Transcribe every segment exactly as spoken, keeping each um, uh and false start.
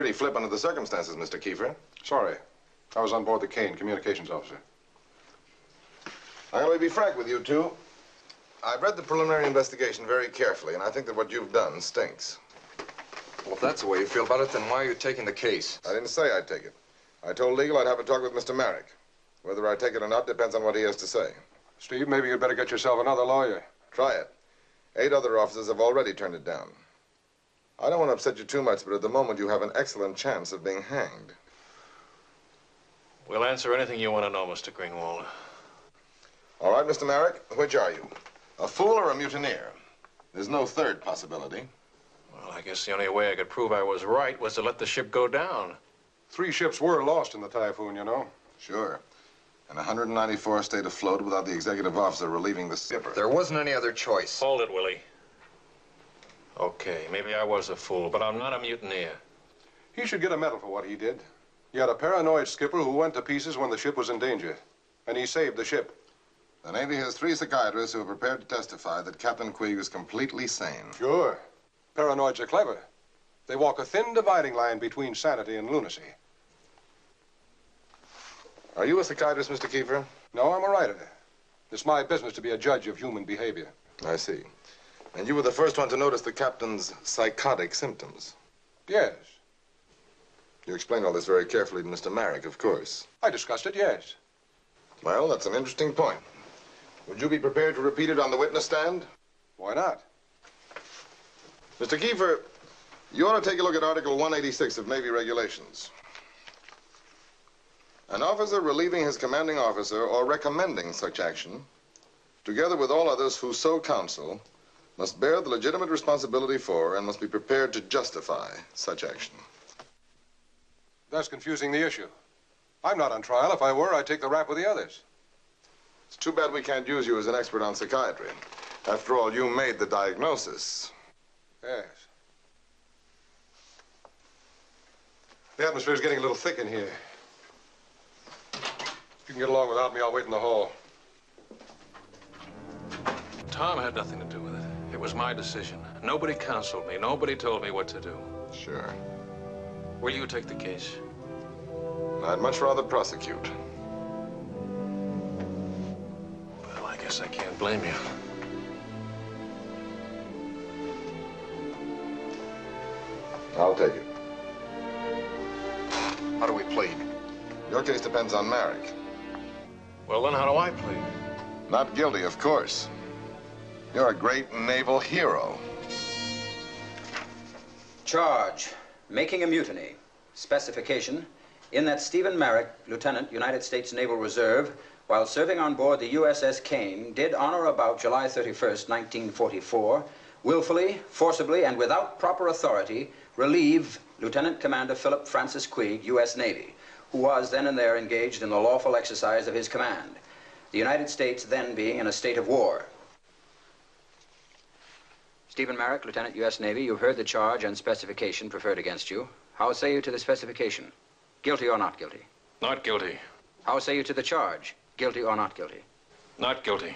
Pretty flip under the circumstances, Mister Kiefer. Sorry. I was on board the Kane, communications officer. I'm going to be frank with you two. I've read the preliminary investigation very carefully, and I think that what you've done stinks. Well, if that's the way you feel about it, then why are you taking the case? I didn't say I'd take it. I told legal I'd have a talk with Mister Merrick. Whether I take it or not depends on what he has to say. Steve, maybe you'd better get yourself another lawyer. Try it. Eight other officers have already turned it down. I don't want to upset you too much, but at the moment you have an excellent chance of being hanged. We'll answer anything you want to know, Mister Greenwald. All right, Mister Merrick, which are you? A fool or a mutineer? There's no third possibility. Well, I guess the only way I could prove I was right was to let the ship go down. Three ships were lost in the typhoon, you know. Sure. And one hundred ninety-four stayed afloat without the executive officer relieving the skipper. There wasn't any other choice. Hold it, Willie. Okay, maybe I was a fool, but I'm not a mutineer. He should get a medal for what he did. He had a paranoid skipper who went to pieces when the ship was in danger. And he saved the ship. The Navy has three psychiatrists who are prepared to testify that Captain Queeg is completely sane. Sure. Paranoids are clever. They walk a thin dividing line between sanity and lunacy. Are you a psychiatrist, Mister Kiefer? No, I'm a writer. It's my business to be a judge of human behavior. I see. And you were the first one to notice the captain's psychotic symptoms. Yes. You explained all this very carefully to Mister Merrick, of course. I discussed it, yes. Well, that's an interesting point. Would you be prepared to repeat it on the witness stand? Why not? Mister Kiefer, you ought to take a look at Article one eighty-six of Navy Regulations. An officer relieving his commanding officer or recommending such action, together with all others who so counsel, must bear the legitimate responsibility for and must be prepared to justify such action. That's confusing the issue. I'm not on trial. If I were, I'd take the rap with the others. It's too bad we can't use you as an expert on psychiatry. After all, you made the diagnosis. Yes. The atmosphere's getting a little thick in here. If you can get along without me, I'll wait in the hall. Tom had nothing to do with it. It was my decision. Nobody counseled me. Nobody told me what to do. Sure. Will you take the case? I'd much rather prosecute. Well, I guess I can't blame you. I'll take it. How do we plead? Your case depends on Merrick. Well, then how do I plead? Not guilty, of course. You're a great naval hero. Charge, making a mutiny. Specification, in that Stephen Merrick, Lieutenant, United States Naval Reserve, while serving on board the U S S Kane, did on or about July thirty-first, nineteen forty-four, willfully, forcibly, and without proper authority, relieve Lieutenant Commander Philip Francis Queeg, U S Navy, who was then and there engaged in the lawful exercise of his command, the United States then being in a state of war. Stephen Merrick, Lieutenant, U S Navy, you've heard the charge and specification preferred against you. How say you to the specification? Guilty or not guilty? Not guilty. How say you to the charge? Guilty or not guilty? Not guilty.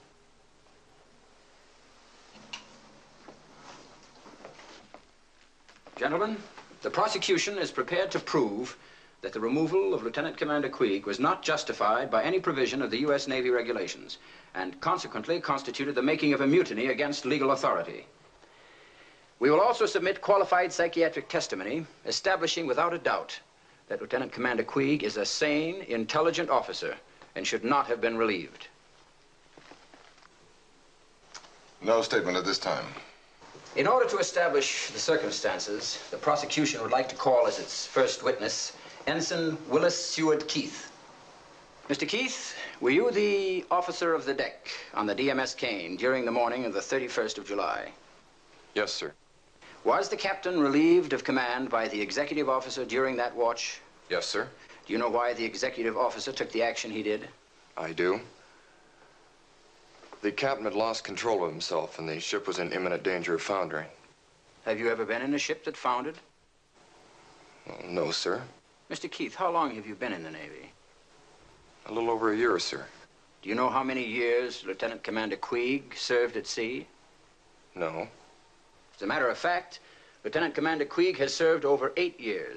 Gentlemen, the prosecution is prepared to prove that the removal of Lieutenant Commander Queeg was not justified by any provision of the U S Navy regulations, and consequently constituted the making of a mutiny against legal authority. We will also submit qualified psychiatric testimony establishing without a doubt that Lieutenant Commander Queeg is a sane, intelligent officer and should not have been relieved. No statement at this time. In order to establish the circumstances, the prosecution would like to call as its first witness Ensign Willis Seward Keith. Mister Keith, were you the officer of the deck on the D M S Kane during the morning of the thirty-first of July? Yes, sir. Was the captain relieved of command by the executive officer during that watch? Yes, sir. Do you know why the executive officer took the action he did? I do. The captain had lost control of himself, and the ship was in imminent danger of foundering. Have you ever been in a ship that foundered? Well, no, sir. Mister Keith, how long have you been in the Navy? A little over a year, sir. Do you know how many years Lieutenant Commander Queeg served at sea? No. As a matter of fact, Lieutenant Commander Queeg has served over eight years.